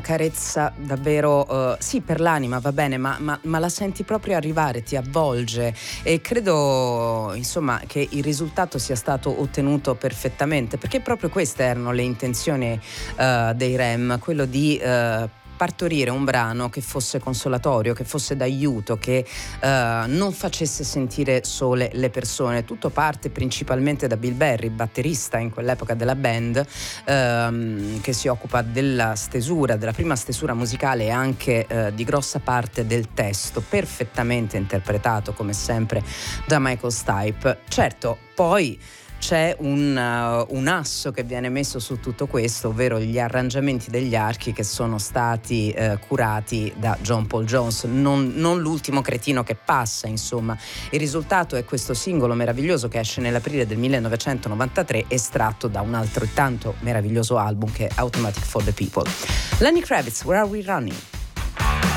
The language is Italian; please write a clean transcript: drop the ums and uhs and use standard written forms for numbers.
carezza davvero, sì, per l'anima, va bene, ma la senti proprio arrivare, ti avvolge, e credo insomma che il risultato sia stato ottenuto perfettamente, perché proprio queste erano le intenzioni dei Rem, quello di partorire un brano che fosse consolatorio, che fosse d'aiuto, che non facesse sentire sole le persone. Tutto parte principalmente da Bill Berry, batterista in quell'epoca della band, che si occupa della stesura, della prima stesura musicale e anche di grossa parte del testo, perfettamente interpretato come sempre da Michael Stipe. Certo, poi c'è un asso che viene messo su tutto questo, ovvero gli arrangiamenti degli archi che sono stati curati da John Paul Jones, non l'ultimo cretino che passa, insomma. Il risultato è questo singolo meraviglioso che esce nell'aprile del 1993, estratto da un altrettanto meraviglioso album che è Automatic for the People. Lenny Kravitz, Where Are We Running?